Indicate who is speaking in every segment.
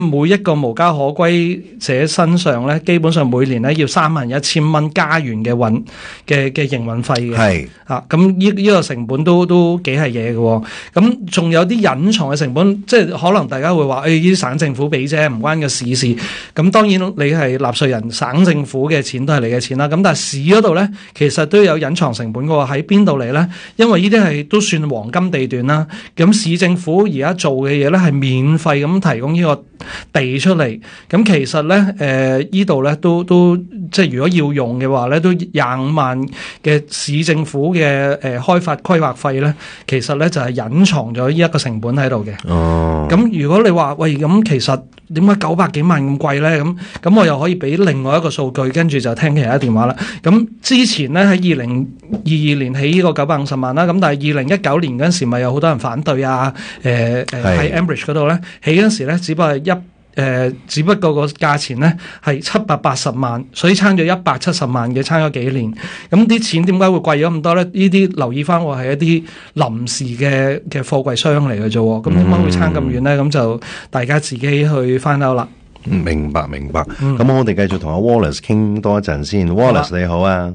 Speaker 1: 每一個無家可歸者身上咧，基本上每年咧要31,000蚊加元嘅營運費嘅。
Speaker 2: 係
Speaker 1: 啊，咁呢個成本都幾係嘢嘅。咁仲有啲隱藏嘅成本，即係可能大家會話，呢啲省政府俾啫，唔關個市事。咁當然你係納稅人，省政府嘅錢都係你嘅錢啦。咁但係市嗰度咧，其實都有隱藏成本嘅喎。喺邊度嚟咧？因為呢啲係都算黃金地段啦。咁市政府而家做嘅嘢咧係免費咁提供呢個地出嚟。咁其實咧，呢度咧都即係如果要用嘅話咧，都25萬嘅市政府嘅開發規劃費咧，其實咧就係隱藏咗呢一個成本喺度嘅。
Speaker 2: 哦，
Speaker 1: 咁如果你話喂，咁其實點解900幾萬咁貴咧？咁我又可以俾另外一個數據，跟住就聽其他電話啦。咁之前咧喺2022年起呢個950萬啦，咁但係2019年嗰陣時咪有好多人反對啊？喺 Ambridge 嗰度咧起嗰陣時咧，只不過個價錢咧係780萬，所以差咗170萬嘅，差咗幾年。咁啲錢點解會貴咗咁多咧？呢啲留意翻，我係一啲臨時嘅貨櫃箱嚟嘅啫。咁點解會差咁遠咧？咁就大家自己去find out啦。
Speaker 2: 明白。咁我哋繼續同阿 Wallace 傾多一陣先。Wallace 你好啊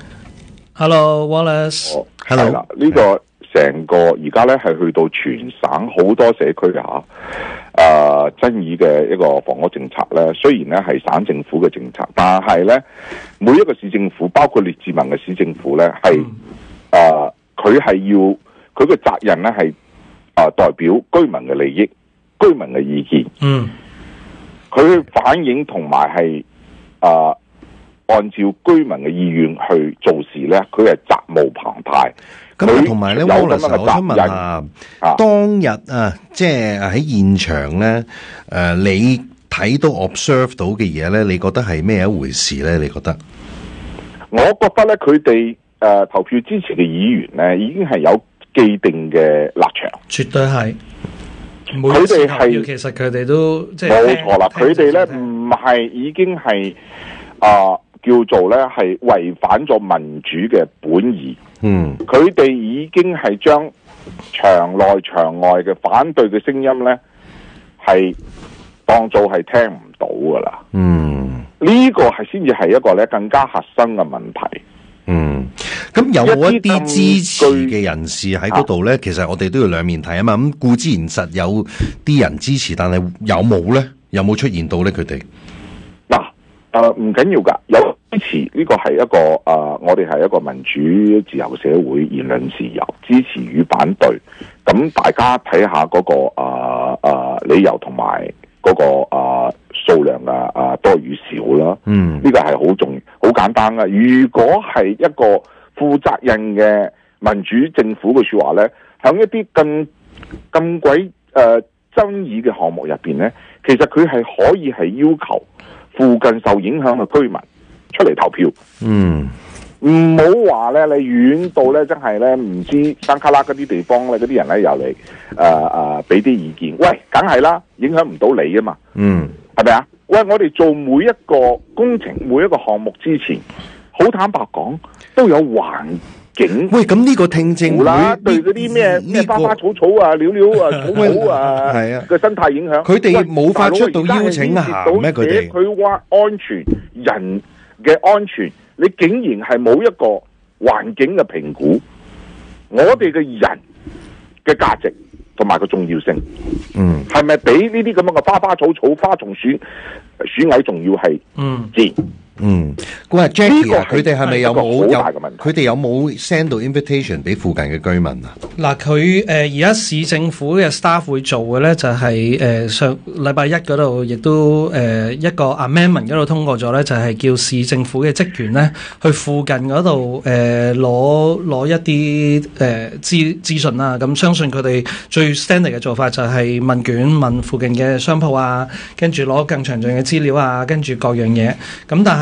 Speaker 1: ，Hello Wallace。
Speaker 2: Hello。
Speaker 3: 係啦，呢個成個而家咧係去到全省好多社區嘅爭議嘅一個房屋政策咧，雖然咧係省政府嘅政策，但係咧每一個市政府，包括列治文嘅市政府咧，係佢係要佢嘅責任咧係代表居民嘅利益、居民嘅意見。佢反映同埋係按照居民嘅意願去做事咧，佢係責無旁貸。
Speaker 2: 咁同埋咧 Wallace 我想問下，當日即係喺現場咧，你睇到 observe 到嘅嘢咧，你覺得係咩一回事咧？你覺得？
Speaker 3: 我覺得咧，佢哋投票支持嘅議員咧，已經係有既定嘅立場，
Speaker 1: 絕對係。
Speaker 3: 佢哋係
Speaker 1: 其實佢哋都即係
Speaker 3: 冇錯啦。佢哋咧唔係已經係叫做咧係違反咗民主嘅本意。佢哋已經係將場內場外嘅反對嘅聲音咧，係當做係聽唔到噶啦。呢個係先至係一個咧更加核心嘅問題。
Speaker 2: 咁有冇一啲支持嘅人士喺嗰度咧？其實我哋都要兩面睇啊嘛。咁固之然實有啲人支持，但係有冇咧？有冇出現到咧？佢哋
Speaker 3: 唔緊要噶，有支持呢個係一個我哋係一個民主自由社會，言論自由，支持與反對。咁大家睇下嗰個理由同埋嗰個數量多與少啦。呢個係好重要、好簡單噶。如果係一個負責任嘅民主政府嘅說話咧，響一啲咁鬼爭議嘅項目入邊咧，其實佢係可以係要求附近受影響嘅居民出嚟投票。唔好話咧，你遠到咧，真係咧唔知山卡拉嗰啲地方咧，嗰啲人咧又嚟俾啲意見。喂，梗係啦，影響唔到你啊嘛。係咪啊？喂，我哋做每一個工程、每一個項目之前，好坦白講，都有環境。
Speaker 2: 喂，咁呢個聽證會
Speaker 3: 啦，對嗰啲咩花花草草啊、鳥鳥啊、草草啊，
Speaker 2: 係啊，
Speaker 3: 嘅生態影響，
Speaker 2: 佢哋冇發出到邀請函咩？佢哋
Speaker 3: 佢話安全人嘅安全，你竟然係冇一個環境嘅評估，我哋嘅人嘅價值同埋個重要性，係咪比呢啲咁樣嘅花花草草、花蟲鼠蟻仲要係自然？
Speaker 2: 佢話 Jackie 啊，佢哋係咪有冇
Speaker 3: 佢
Speaker 2: 哋有冇 send 到 invitation 俾附近嘅居民啊？
Speaker 1: 嗱，佢而家市政府嘅 staff 會做嘅咧，就係上禮拜一嗰度，亦都一個 amendment 嗰度通過咗咧，就係叫市政府嘅職員咧去附近嗰度攞一啲資訊啦。咁相信佢哋最 standard 嘅做法就係問卷問附近嘅商鋪啊，跟住攞更詳盡嘅資料啊，跟住各樣嘢。咁但係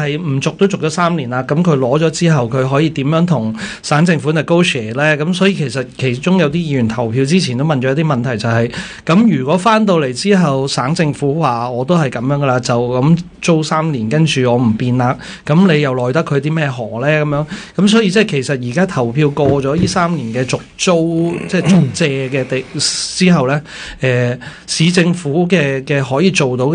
Speaker 1: 係唔續都續咗3年啦，咁佢攞咗之後，佢可以點樣同省政府 negotiate 咧？咁所以其中有啲議員投票之前都問咗一啲問題，就係咁如果翻到嚟之後，省政府話我都係咁樣噶啦，就咁租3年，跟住我唔變啦，咁你又奈得佢啲咩何咧？咁樣咁所以即係其實而家投票過咗呢3年嘅續租即係續借嘅地之後咧，市政府嘅可以做到嘅